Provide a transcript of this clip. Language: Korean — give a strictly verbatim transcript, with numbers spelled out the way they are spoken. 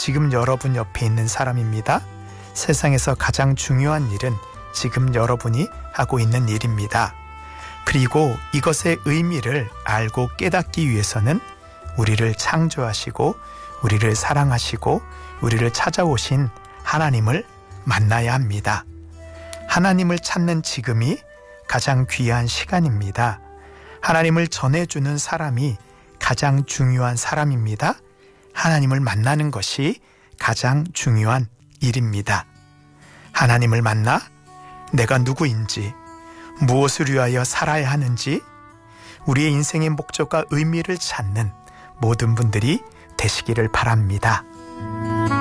지금 여러분 옆에 있는 사람입니다. 세상에서 가장 중요한 일은 지금 여러분이 하고 있는 일입니다. 그리고 이것의 의미를 알고 깨닫기 위해서는 우리를 창조하시고 우리를 사랑하시고 우리를 찾아오신 하나님을 만나야 합니다. 하나님을 찾는 지금이 가장 귀한 시간입니다. 하나님을 전해주는 사람이 가장 중요한 사람입니다. 하나님을 만나는 것이 가장 중요한 일입니다. 하나님을 만나 내가 누구인지, 무엇을 위하여 살아야 하는지, 우리의 인생의 목적과 의미를 찾는 모든 분들이 되시기를 바랍니다.